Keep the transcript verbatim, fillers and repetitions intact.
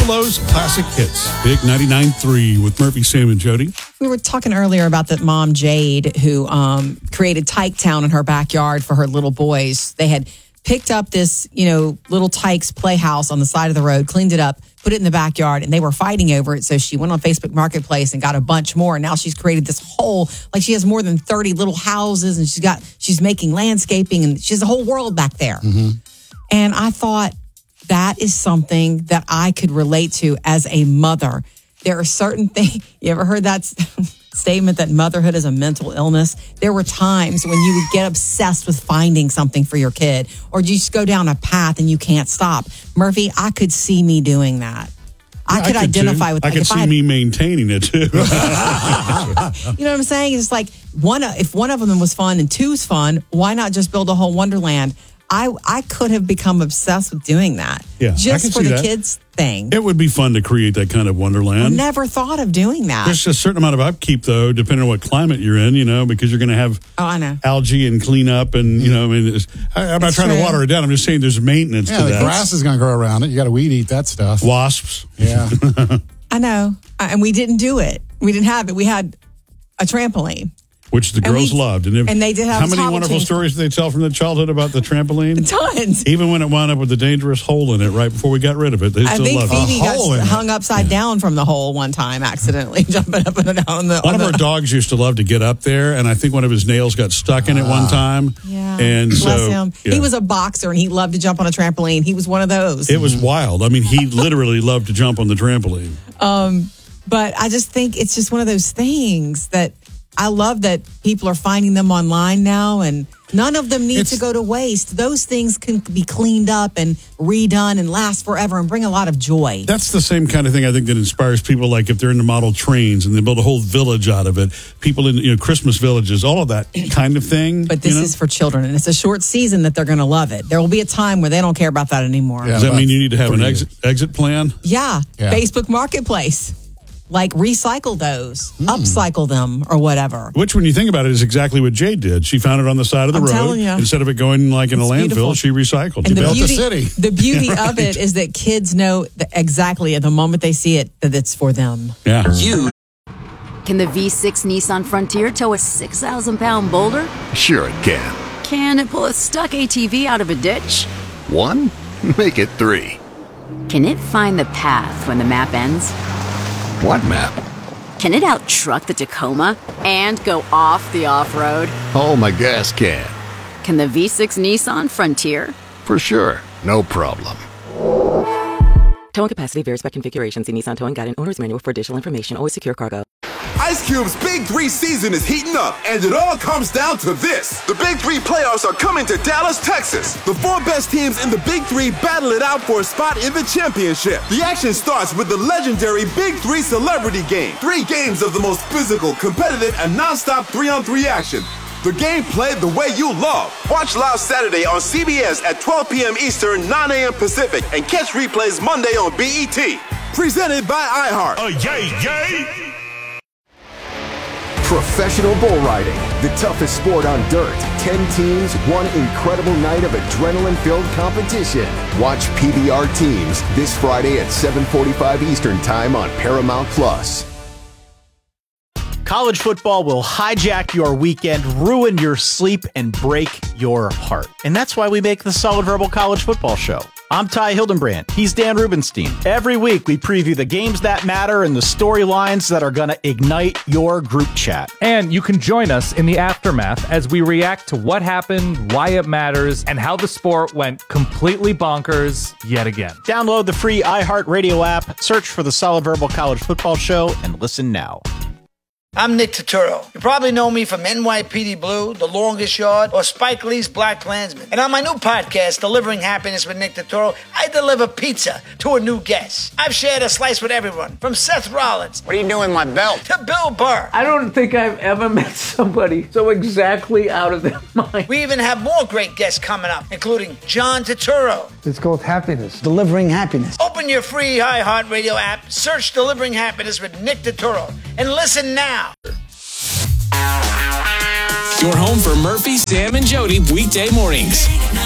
Buffalo's classic hits. Big ninety-nine point three with Murphy, Sam, and Jody. We were talking earlier about that mom, Jade, who um, created Tyke Town in her backyard for her little boys. They had picked up this, you know, little Tyke's playhouse on the side of the road, cleaned it up, put it in the backyard, and they were fighting over it. So she went on Facebook Marketplace and got a bunch more. And now she's created this whole, like she has more than thirty little houses, and she's got, she's making landscaping, and she has a whole world back there. Mm-hmm. And I thought that is something that I could relate to as a mother. There are certain things, you ever heard that statement that motherhood is a mental illness? There were times when you would get obsessed with finding something for your kid, or you just go down a path and you can't stop. Murphy, I could see me doing that. I yeah, could I could identify too. with I that. could If see I had, me maintaining it too. you know what I'm saying? It's like one, if one of them was fun and two's fun, why not just build a whole wonderland? I I could have become obsessed with doing that. Yeah, I just can for see the that. kids thing. It would be fun to create that kind of wonderland. I never thought of doing that. There's a certain amount of upkeep, though, depending on what climate you're in, you know, because you're going to have oh, I know. algae and cleanup. And, you know, I mean, it's, I, I'm not It's trying true. to water it down. I'm just saying there's maintenance Yeah, to the that. grass is going to grow around it. You got to weed eat that stuff. Wasps. Yeah. I know. And we didn't do it. We didn't have it. We had a trampoline. Which the And girls we- loved. And, if, and they did have how many toggle wonderful change. stories did they tell from their childhood about the trampoline? Tons. Even when it wound up with a dangerous hole in it right before we got rid of it, they I still think loved Phoebe it. hole in got it. hung upside down from the hole one time, accidentally jumping up and down on the. One on of the, our dogs used to love to get up there, and I think one of his nails got stuck in it one time. Yeah. And Bless so him. yeah. He was a boxer and he loved to jump on a trampoline. He was one of those. It was wild. I mean, he literally loved to jump on the trampoline. But I just think it's just one of those things that I love that people are finding them online now, and none of them need It's- to go to waste. Those things can be cleaned up and redone and last forever and bring a lot of joy. That's the same kind of thing I think that inspires people, like if they're into model trains and they build a whole village out of it. People in, you know, Christmas villages, all of that kind of thing. But this you know? is for children, and it's a short season that they're going to love it. There will be a time where they don't care about that anymore. Yeah. Does that but mean you need to have for an you. exit exit plan? Yeah. Yeah. Facebook Marketplace. Like recycle those, upcycle them, or whatever. Which, when you think about it, is exactly what Jade did. She found it on the side of the I'm road. telling ya. Instead of it going like in a It's landfill, beautiful. she recycled. And She the built built a beauty, city. the beauty Right. of it is that kids know that exactly at the moment they see it that it's for them. Yeah. You. Can the V six Nissan Frontier tow a six thousand pound boulder? Sure it can. Can it pull a stuck A T V out of a ditch? One? Make it three. Can it find the path when the map ends? What map? Can it out-truck the Tacoma and go off the off-road? Oh, my gas can. Can the V six Nissan Frontier? For sure. No problem. Towing capacity varies by configuration. See Nissan Towing Guide and Owner's Manual for additional information. Always secure cargo. Ice Cube's Big Three season is heating up, and it all comes down to this. The Big Three playoffs are coming to Dallas, Texas. The four best teams in the Big Three battle it out for a spot in the championship. The action starts with the legendary Big Three Celebrity Game. Three games of the most physical, competitive, and nonstop three-on-three action. The game played the way you love. Watch live Saturday on C B S at twelve p.m. Eastern, nine a.m. Pacific, and catch replays Monday on B E T. Presented by iHeart. Oh, yay, yay! Professional bull riding, the toughest sport on dirt. Ten teams, one incredible night of adrenaline-filled competition. Watch P B R Teams this Friday at seven forty-five Eastern Time on Paramount Plus. College football will hijack your weekend, ruin your sleep, and break your heart. And that's why we make the Solid Verbal College Football Show. I'm Ty Hildenbrand. He's Dan Rubenstein. Every week, we preview the games that matter and the storylines that are going to ignite your group chat. And you can join us in the aftermath as we react to what happened, why it matters, and how the sport went completely bonkers yet again. Download the free iHeartRadio app, search for the Solid Verbal College Football Show, and listen now. I'm Nick Turturro. You probably know me from N Y P D Blue, The Longest Yard, or Spike Lee's Black Klansman. And on my new podcast, Delivering Happiness with Nick Turturro, I deliver pizza to a new guest. I've shared a slice with everyone, from Seth Rollins. What are you doing with my belt? To Bill Burr. I don't think I've ever met somebody so exactly out of their mind. We even have more great guests coming up, including John Turturro. It's called happiness. Delivering happiness. Open your free iHeartRadio app, search Delivering Happiness with Nick Turturro, and listen now. Your home for Murphy, Sam, and Jody weekday mornings.